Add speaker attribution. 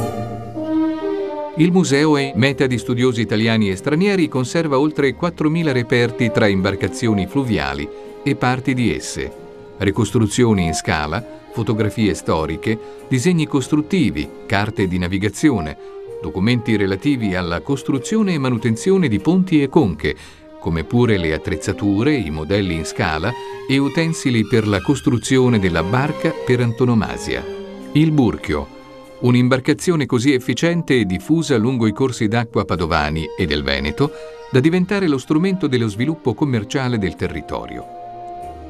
Speaker 1: Il museo è meta di studiosi italiani e stranieri, conserva oltre 4.000 reperti tra imbarcazioni fluviali e parti di esse, ricostruzioni in scala, fotografie storiche, disegni costruttivi, carte di navigazione, documenti relativi alla costruzione e manutenzione di ponti e conche, come pure le attrezzature, i modelli in scala e utensili per la costruzione della barca per antonomasia. Il Burchio, un'imbarcazione così efficiente e diffusa lungo i corsi d'acqua padovani e del Veneto da diventare lo strumento dello sviluppo commerciale del territorio.